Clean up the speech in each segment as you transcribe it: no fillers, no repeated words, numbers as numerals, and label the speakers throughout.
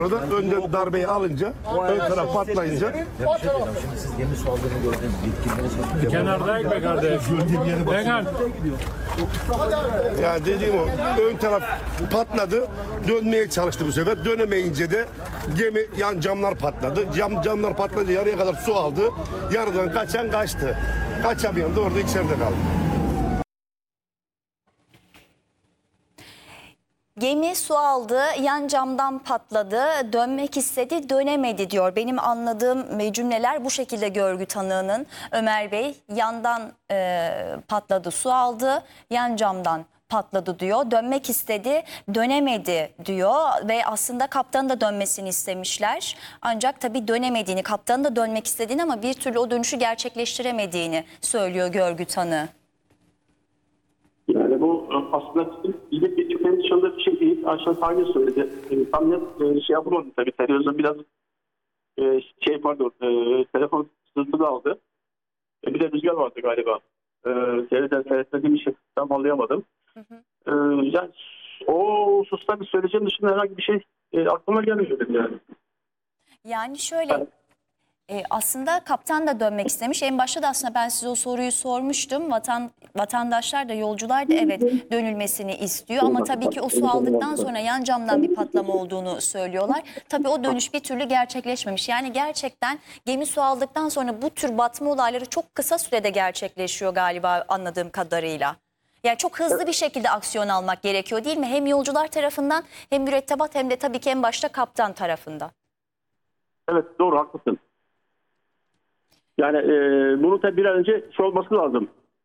Speaker 1: Orada önde darbeyi alınca, ön taraf patlayınca.
Speaker 2: Şimdi siz gemi su aldığını gördünüz. Yetkililere
Speaker 3: Kenardayız be kardeş. Bekar.
Speaker 1: Yani dediğim o, ön taraf patladı, dönmeye çalıştı bu sefer. Dönemeyince de gemi yan camlar patladı. Camlar patlayınca yarıya kadar su aldı. Yarıdan kaçan kaçtı. Kaçamayan da orada içeride kaldı.
Speaker 4: Gemi su aldı, yan camdan patladı, dönmek istedi, dönemedi diyor. Benim anladığım cümleler bu şekilde görgü tanığının. Ömer Bey yandan patladı, su aldı, yan camdan patladı diyor. Dönmek istedi, dönemedi diyor ve aslında kaptanın da dönmesini istemişler. Ancak tabii dönemediğini, kaptanın da dönmek istediğini ama bir türlü o dönüşü gerçekleştiremediğini söylüyor görgü tanığı.
Speaker 5: Yani bu aslında bizim bildiğimiz dışında bir şey değil. Aşağı sahibi söyledi. Tam net şey yapamadım tabii. Televizyonda biraz telefon sızdı aldı. Bir de rüzgar vardı galiba. Seyretmediğim için tam anlayamadım. Yani o hususta bir söyleyeceğim dışında herhangi bir şey aklıma gelmiyor benim yani.
Speaker 4: Yani şöyle... Aslında kaptan da dönmek istemiş. En başta da aslında ben size o soruyu sormuştum. Vatandaşlar da yolcular da evet dönülmesini istiyor. Ama tabii ki o su aldıktan sonra yan camdan bir patlama olduğunu söylüyorlar. Tabii o dönüş bir türlü gerçekleşmemiş. Yani gerçekten gemi su aldıktan sonra bu tür batma olayları çok kısa sürede gerçekleşiyor galiba anladığım kadarıyla. Yani çok hızlı bir şekilde aksiyon almak gerekiyor değil mi? Hem yolcular tarafından hem mürettebat hem de tabii ki en başta kaptan tarafından.
Speaker 5: Evet doğru haklısın. Yani bunu tabii bir an önce şey olması lazım.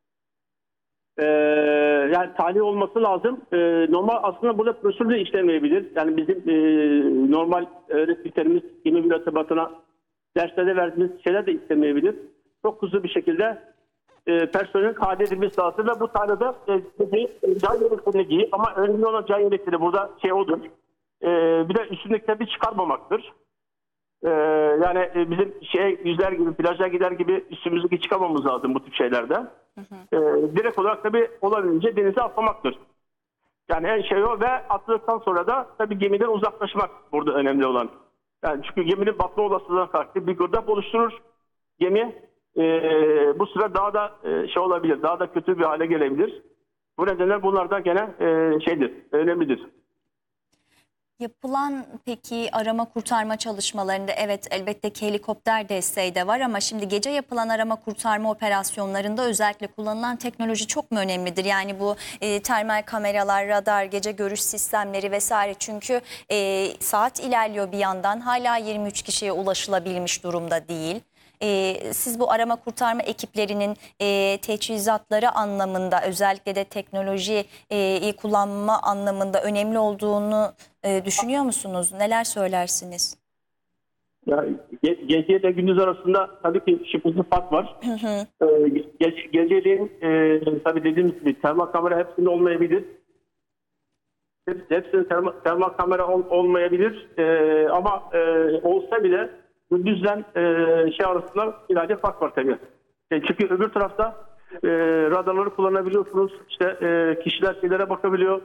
Speaker 5: Yani tahliye olması lazım. Normal aslında burada prosedür de işlemeyebilir. Yani bizim normal öğretmenlerimiz gemi mürettebatına derslerde verdiğimiz şeyler de istemeyebilir. Çok hızlı bir şekilde personelin tahliye edilmesi lazım ve bu tahliyede can yeleklerini giy ama önemli olan can yelekleri burada şey odur. Bir de üstündekileri çıkarmamaktır. Yani bizim yüzler gibi plaja gider gibi üstümüzdeki çıkamamız lazım bu tip şeylerde. Direkt olarak tabii olabildiğince denize atlamaktır. Yani en şey o ve atladıktan sonra da tabii gemiden uzaklaşmak burada önemli olan. Yani çünkü geminin batma olasılığına karşı bir girdap oluşturur. Gemi bu süre daha da şey olabilir, daha da kötü bir hale gelebilir. Bu nedenle bunlar da gene önemlidir.
Speaker 4: Yapılan peki arama kurtarma çalışmalarında evet elbette ki helikopter desteği de var ama şimdi gece yapılan arama kurtarma operasyonlarında özellikle kullanılan teknoloji çok mu önemlidir? Yani bu termal kameralar, radar, gece görüş sistemleri vesaire çünkü saat ilerliyor bir yandan hala 23 kişiye ulaşılabilmiş durumda değil. Siz bu arama kurtarma ekiplerinin teçhizatları anlamında özellikle de teknolojiyi kullanma anlamında önemli olduğunu düşünüyor musunuz? Neler söylersiniz?
Speaker 5: Ya, gece ile gündüz arasında tabii ki şıklıklı fark var. Geceliğin tabii dediğimiz gibi termal kamera hepsinde olmayabilir. Hepsinde termal kamera olmayabilir. Ama olsa bile gündüzden arasında birazcık fark var tabii. Çünkü öbür tarafta radarları kullanabiliyorsunuz. İşte kişiler şeylere bakabiliyor.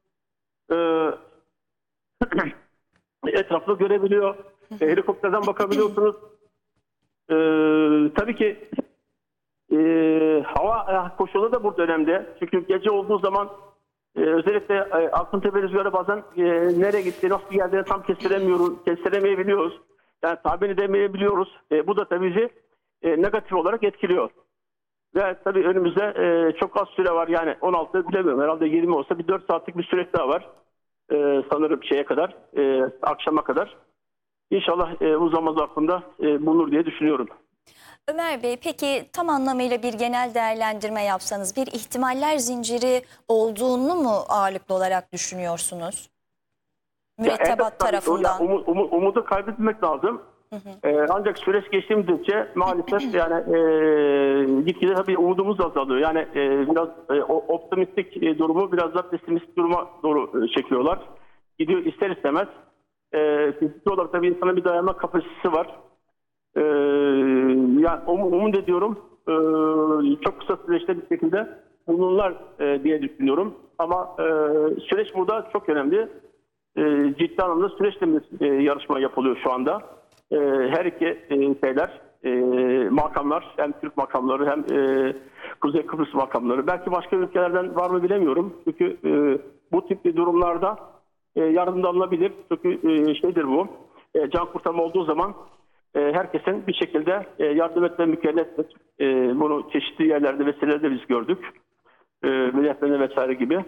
Speaker 5: Etrafını görebiliyor. Helikopterden bakabiliyorsunuz. Tabii ki hava koşulu da burada önemli. Çünkü gece olduğu zaman özellikle Akıntepe rüzgarı bazen nereye gitti, nasıl geldiğini tam kestiremeyebiliyoruz. Yani tahmin edemeyebiliyoruz. Bu da tabii bizi negatif olarak etkiliyor. Ve tabii önümüzde çok az süre var. Yani 16 bilemiyorum. Herhalde 20 olsa bir 4 saatlik bir süre daha var. Sanırım akşama kadar. İnşallah bu zaman zarfında bulunur diye düşünüyorum.
Speaker 4: Ömer Bey peki tam anlamıyla bir genel değerlendirme yapsanız bir ihtimaller zinciri olduğunu mu ağırlıklı olarak düşünüyorsunuz? Mürettebat tarafından.
Speaker 5: Umudu kaybetmek lazım. Ancak süreç geçtiği müddetçe maalesef yani gitgide tabii umudumuz azalıyor. Yani biraz optimistik durumu biraz da pesimistik duruma doğru çekiyorlar. Gidiyor ister istemez. Fiziki olarak tabii insana bir dayanma kapasitesi var. Yani umut ediyorum çok kısa süreçte bir şekilde bulunurlar diye düşünüyorum. Ama süreç burada çok önemli. ciddi anlamda süreçte yarışma yapılıyor şu anda. Her iki makamlar, hem Türk makamları hem Kuzey Kıbrıs makamları. Belki başka ülkelerden var mı bilemiyorum. Çünkü bu tip bir durumlarda yardım da alınabilir. Çünkü bu. Can kurtarma olduğu zaman herkesin bir şekilde yardım etme mükelleftir. Bunu çeşitli yerlerde, vesilelerde biz gördük. Milletlerine vesaire gibi.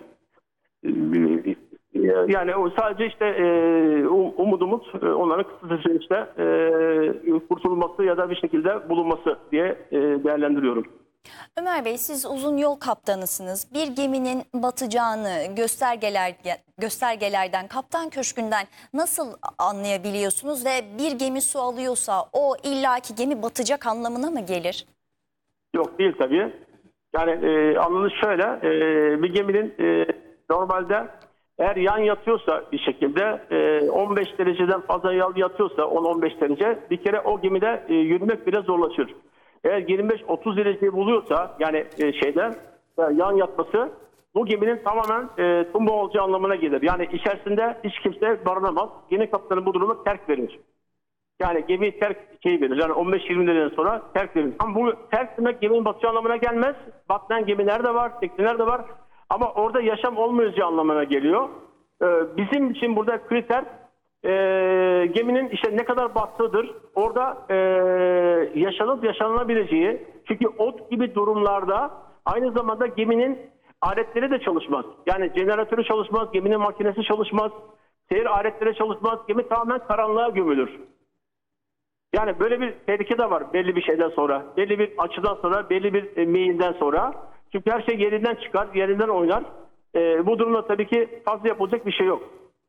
Speaker 5: Yani o sadece işte umudumuz onların kısa süreçte kurtulması ya da bir şekilde bulunması diye değerlendiriyorum.
Speaker 4: Ömer Bey, siz uzun yol kaptanısınız. Bir geminin batacağını göstergelerden, kaptan köşkünden nasıl anlayabiliyorsunuz ve bir gemi su alıyorsa o illaki gemi batacak anlamına mı gelir?
Speaker 5: Yok, değil tabii. Yani anladığınız şöyle, bir geminin normalde eğer yan yatıyorsa bir şekilde 15 dereceden fazla yatıyorsa 10-15 derece bir kere o gemide yürümek bile zorlaşır. Eğer 25-30 dereceyi buluyorsa yani yan yatması bu geminin tamamen tumba olacağı anlamına gelir. Yani içerisinde hiç kimse barınamaz. Gemi kaptanı bu durumu terk verir. Yani gemi terk verir. Yani 15-20 dereceden sonra terk verir. Ama bu terk demek geminin batacağı anlamına gelmez. Batmayan gemiler de var, tekneler de var. Ama orada yaşam olmayacağı anlamına geliyor. Bizim için burada kriter geminin işte ne kadar battığıdır. Orada yaşanıp yaşanılabileceği. Çünkü ot gibi durumlarda aynı zamanda geminin aletleri de çalışmaz. Yani jeneratörü çalışmaz, geminin makinesi çalışmaz, seyir aletleri çalışmaz. Gemi tamamen karanlığa gömülür. Yani böyle bir tehlike de var belli bir şeyden sonra. Belli bir açıdan sonra, belli bir meyilden sonra. Çünkü her şey yerinden çıkar, yerinden oynar. Bu durumda tabii ki fazla yapılacak bir şey yok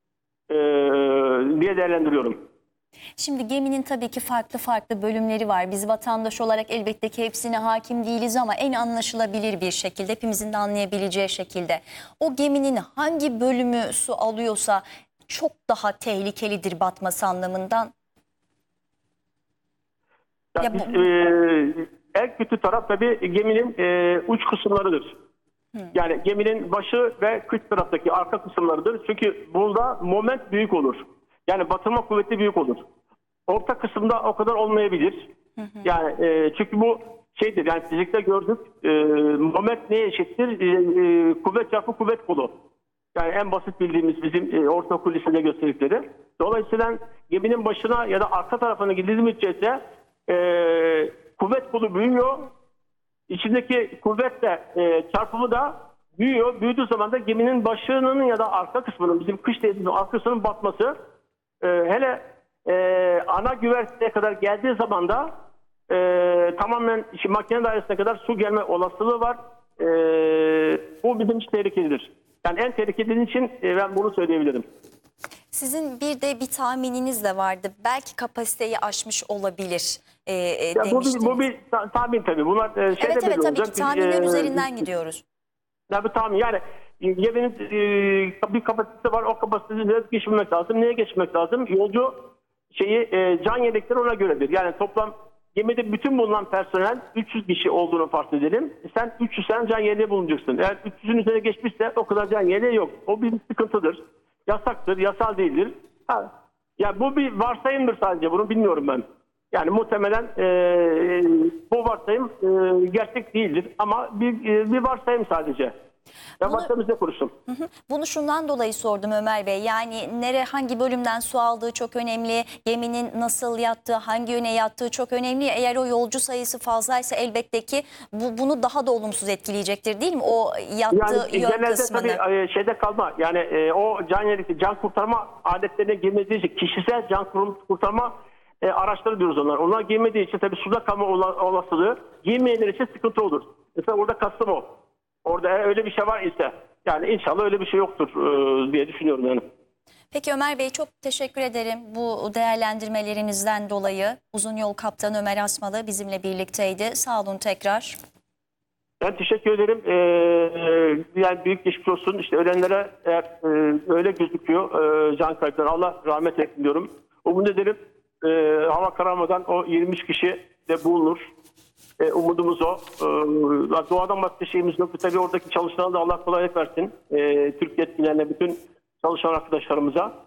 Speaker 5: diye değerlendiriyorum.
Speaker 4: Şimdi geminin tabii ki farklı bölümleri var. Biz vatandaş olarak elbette ki hepsine hakim değiliz ama en anlaşılabilir bir şekilde, hepimizin de anlayabileceği şekilde. O geminin hangi bölümü su alıyorsa çok daha tehlikelidir batması anlamından.
Speaker 5: En kötü taraf tabii geminin uç kısımlarıdır. Yani geminin başı ve kıç taraftaki arka kısımlarıdır. Çünkü bunda moment büyük olur. Yani batırma kuvveti büyük olur. Orta kısımda o kadar olmayabilir. Yani çünkü bu yani fizikte gördük. Moment neye eşittir? Kuvvet çarpı kuvvet kolu. Yani en basit bildiğimiz bizim ortaokul lisede gösterdikleri. Dolayısıyla geminin başına ya da arka tarafına gidildiği müddetçe kuvvet kolu büyüyor. İçindeki kuvvetle çarpımı da büyüyor. Büyüdüğü zaman da geminin başının ya da arka kısmının, bizim kış dediğimiz arka kısmının batması hele ana güverteye kadar geldiği zaman da tamamen makine dairesine kadar su gelme olasılığı var. Bu bizim için tehlikelidir. Yani en tehlikeli için ben bunu söyleyebilirim.
Speaker 4: Sizin bir de bir tahmininiz de vardı. Belki kapasiteyi aşmış olabilir
Speaker 5: demiştiniz. Bu bir tahmin tabii. Bunlar
Speaker 4: evet tabii ki tahminler üzerinden gidiyoruz.
Speaker 5: Ya bu tahmin yani geminin bir kapasitesi var. O kapasiteye geçmek lazım. Neye geçmek lazım? Yolcu can yelekleri ona göredir. Yani toplam gemide bütün bulunan personel 300 kişi olduğunu farz edelim. Sen 300 tane can yeleği bulunacaksın. Eğer 300'ün üzerine geçmişse o kadar can yeleği yok. O bir sıkıntıdır. Yasaktır, yasal değildir. Ya bu bir varsayımdır sadece. Bunu bilmiyorum ben. Yani muhtemelen bu varsayım gerçek değildir. Ama bir varsayım sadece. Ben varsayımızda konuştum.
Speaker 4: Bunu şundan dolayı sordum Ömer Bey. Yani hangi bölümden su aldığı çok önemli. Geminin nasıl yattığı, hangi yöne yattığı çok önemli. Eğer o yolcu sayısı fazlaysa elbette ki bunu daha da olumsuz etkileyecektir değil mi? O yattığı yön kısmını.
Speaker 5: Tabii şeyde kalma. Yani o can kurtarma aletlerine girmediği için kişisel can kurtarma araçları diyoruz onlar. Onlar girmediği için tabii suda kalma olasılığı girmeyenler için sıkıntı olur. Mesela orada kastım o. Orada öyle bir şey var ise yani inşallah öyle bir şey yoktur diye düşünüyorum yani.
Speaker 4: Peki Ömer Bey, çok teşekkür ederim bu değerlendirmelerinizden dolayı. Uzun Yol Kaptanı Ömer Asmalı bizimle birlikteydi. Sağ olun tekrar.
Speaker 5: Ben teşekkür ederim. Yani büyük geçmiş olsun. İşte ölenlere eğer öyle gözüküyor can kayıpları, Allah rahmet eylesin diyorum. Umut ederim hava kararmadan o 23 kişi de bulunur. Umudumuz o. Doğadan başka şeyimiz yok. Tabii oradaki çalışanlara da Allah kolaylık versin. Türk yetkililerine, bütün çalışan arkadaşlarımıza.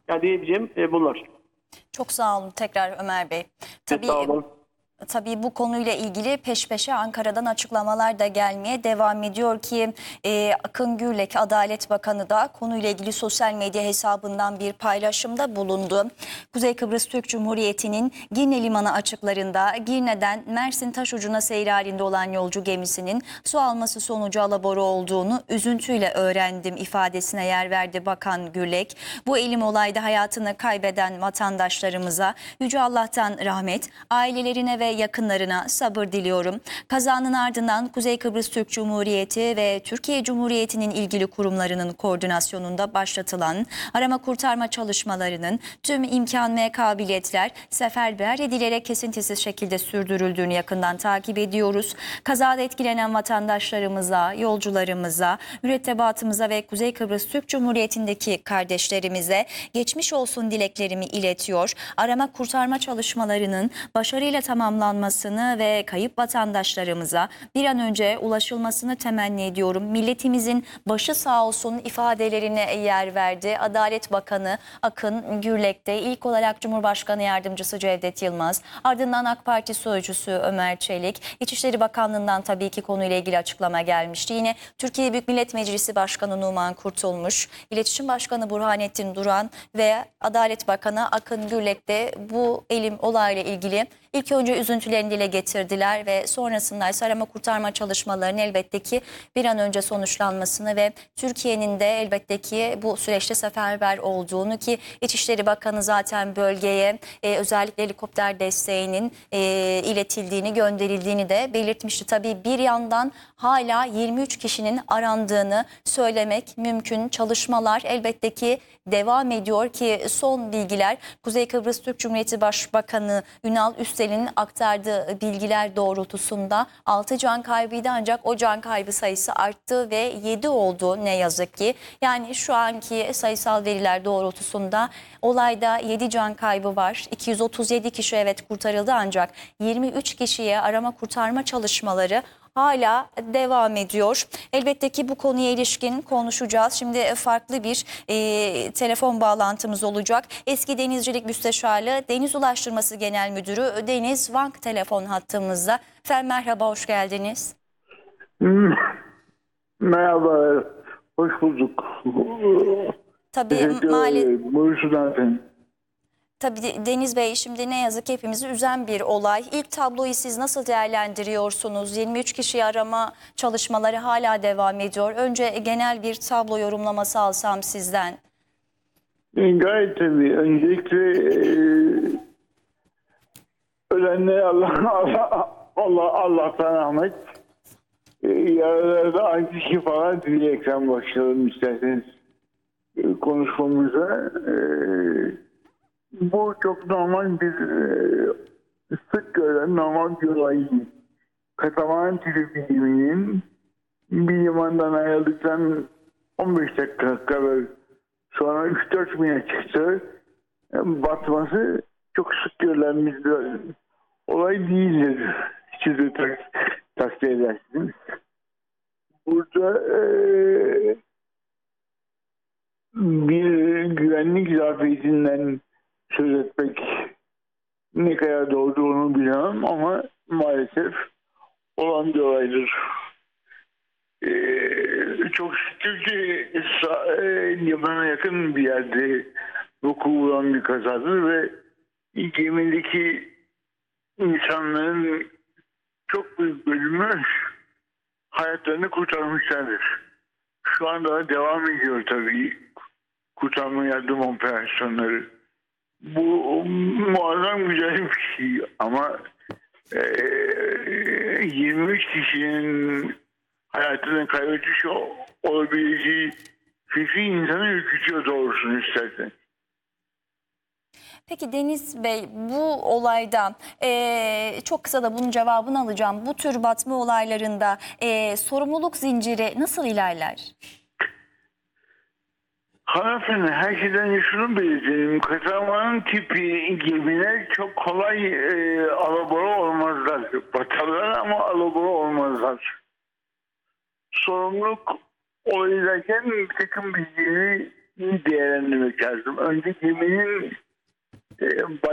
Speaker 5: Ya diyebileceğim bunlar.
Speaker 4: Çok sağ olun tekrar Ömer Bey. Tabii
Speaker 5: Sağ olun.
Speaker 4: Tabii bu konuyla ilgili peş peşe Ankara'dan açıklamalar da gelmeye devam ediyor ki Akın Gürlek Adalet Bakanı da konuyla ilgili sosyal medya hesabından bir paylaşımda bulundu. Kuzey Kıbrıs Türk Cumhuriyeti'nin Girne Limanı açıklarında Girne'den Mersin Taşucu'na seyir halinde olan yolcu gemisinin su alması sonucu alabora olduğunu üzüntüyle öğrendim ifadesine yer verdi Bakan Gürlek. Bu elim olayda hayatını kaybeden vatandaşlarımıza Yüce Allah'tan rahmet, ailelerine ve yakınlarına sabır diliyorum. Kazanın ardından Kuzey Kıbrıs Türk Cumhuriyeti ve Türkiye Cumhuriyeti'nin ilgili kurumlarının koordinasyonunda başlatılan arama kurtarma çalışmalarının tüm imkan ve kabiliyetler seferber edilerek kesintisiz şekilde sürdürüldüğünü yakından takip ediyoruz. Kazada etkilenen vatandaşlarımıza, yolcularımıza, mürettebatımıza ve Kuzey Kıbrıs Türk Cumhuriyeti'ndeki kardeşlerimize geçmiş olsun dileklerimi iletiyor. Arama kurtarma çalışmalarının başarıyla tamamlanmasını ve kayıp vatandaşlarımıza bir an önce ulaşılmasını temenni ediyorum. Milletimizin başı sağ olsun ifadelerine yer verdi. Adalet Bakanı Akın Gürlek de ilk olarak Cumhurbaşkanı Yardımcısı Cevdet Yılmaz, ardından AK Parti Sözcüsü Ömer Çelik, İçişleri Bakanlığı'ndan tabii ki konuyla ilgili açıklama gelmişti. Yine Türkiye Büyük Millet Meclisi Başkanı Numan Kurtulmuş, İletişim Başkanı Burhanettin Duran ve Adalet Bakanı Akın Gürlek de bu elim olayla ilgili İlk önce üzüntülerini dile getirdiler ve sonrasında ise arama kurtarma çalışmalarının elbette ki bir an önce sonuçlanmasını ve Türkiye'nin de elbette ki bu süreçte seferber olduğunu ki İçişleri Bakanı zaten bölgeye özellikle helikopter desteğinin iletildiğini, gönderildiğini de belirtmişti. Tabii bir yandan hala 23 kişinin arandığını söylemek mümkün. Çalışmalar elbette ki devam ediyor ki son bilgiler Kuzey Kıbrıs Türk Cumhuriyeti Başbakanı Ünal Üstel'in aktardığı bilgiler doğrultusunda 6 can kaybıydı ancak o can kaybı sayısı arttı ve 7 oldu ne yazık ki. Yani şu anki sayısal veriler doğrultusunda olayda 7 can kaybı var. 237 kişi evet kurtarıldı ancak 23 kişiye arama kurtarma çalışmaları hala devam ediyor. Elbette ki bu konuya ilişkin konuşacağız. Şimdi farklı bir telefon bağlantımız olacak. Eski Denizcilik Müsteşarlığı Deniz Ulaştırması Genel Müdürü Deniz Vank telefon hattımızda. Efendim merhaba, hoş geldiniz.
Speaker 6: Merhaba, hoş bulduk.
Speaker 4: Tabii maalesef.
Speaker 6: Buyursun efendim.
Speaker 4: Tabii Deniz Bey, şimdi ne yazık ki hepimizi üzen bir olay. İlk tabloyu siz nasıl değerlendiriyorsunuz? 23 kişiyi arama çalışmaları hala devam ediyor. Önce genel bir tablo yorumlaması alsam sizden.
Speaker 6: Gayet tabii. Öncelikle ölenlere Allah'tan rahmet. Yaralarda acı şifalar dileyerekten başlayalım isterseniz konuşmamıza. Bu çok normal bir sık gören normal bir olay değil. Katamaran tipi geminin bir limandan ayrıldıktan 15 dakika kadar sonra 3-4 mile çıktı. Batması çok sık görülen bir olay değildir. Siz de takdir edersiniz. Burada bir güvenlik zafiyetinden söz etmek ne kadar doğru onu bilemem ama maalesef olan bir olaydır. Çok şükür ki limana yakın bir yerde vuku bulan bir kazadır ve gemideki insanların çok büyük bölümü hayatlarını kurtarmışlardır. Şu anda devam ediyor tabii kurtarma yardım operasyonları. Bu muazzam güzel bir şey ama 23 kişinin hayatını kaybetmiş olabileceği fikri insanı ürkütüyor doğrusunu istersen.
Speaker 4: Peki Deniz Bey, bu olayda çok kısa da bunun cevabını alacağım. Bu tür batma olaylarında sorumluluk zinciri nasıl ilerler?
Speaker 6: Hanımefendi, her şeyden şunu belirtelim. Katamaran tipi gemiler çok kolay alabora olmazlar. Batarlar ama alabora olmazlar. Sorumluluk olayı derken bir takım bilgileri iyi değerlendirmek lazım. Önce geminin